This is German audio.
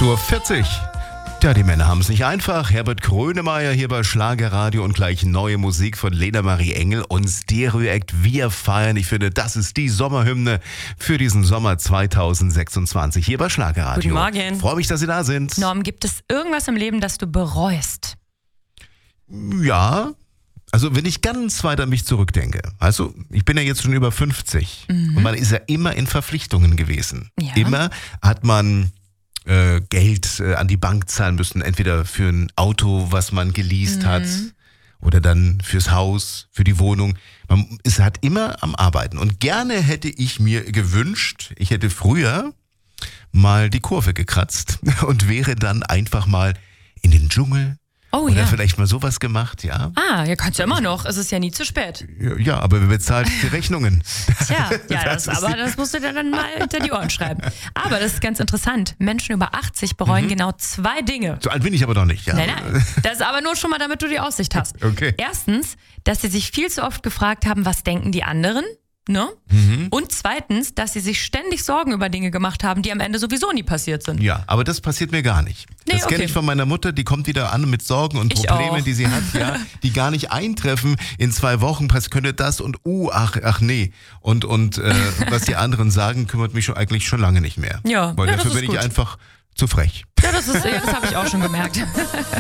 8:40 Uhr. Ja, die Männer haben es nicht einfach. Herbert Grönemeyer hier bei Schlagerradio und gleich neue Musik von Lena Marie Engel und Stereoact. Wir feiern. Ich finde, das ist die Sommerhymne für diesen Sommer 2026 hier bei Schlagerradio. Guten Morgen. Freue mich, dass Sie da sind. Norm, gibt es irgendwas im Leben, das du bereust? Ja, also wenn ich ganz weit an mich zurückdenke. Also ich bin ja jetzt schon über 50 und man ist ja immer in Verpflichtungen gewesen. Ja. Immer hat man Geld an die Bank zahlen müssen, entweder für ein Auto, was man geleast hat, oder dann fürs Haus, für die Wohnung. Man ist halt immer am Arbeiten. Und gerne hätte ich mir gewünscht, ich hätte früher mal die Kurve gekratzt und wäre dann einfach mal in den Dschungel. Oh Oder ja. vielleicht mal sowas gemacht, ja. Ja, kannst du immer noch. Es ist ja nie zu spät. Ja, aber wer bezahlt die Rechnungen? Das musst du dir dann mal hinter die Ohren schreiben. Aber das ist ganz interessant. Menschen über 80 bereuen genau 2 Dinge. So alt bin ich aber doch nicht, ja. Nein. Das ist aber nur schon mal, damit du die Aussicht hast. Okay. Erstens, dass sie sich viel zu oft gefragt haben, was denken die anderen? Ne? Und zweitens, dass sie sich ständig Sorgen über Dinge gemacht haben, die am Ende sowieso nie passiert sind. Ja, aber das passiert mir gar nicht. Nee, Das kenne okay. ich von meiner Mutter, die kommt wieder an mit Sorgen und Ich Problemen, auch. die sie hat, ja, die gar nicht eintreffen. In 2 Wochen könnte das und ach nee. Und was die anderen sagen, kümmert mich eigentlich schon lange nicht mehr. Ja, Weil ja, dafür das ist bin ich gut. einfach zu frech. Ja, das habe ich auch schon gemerkt.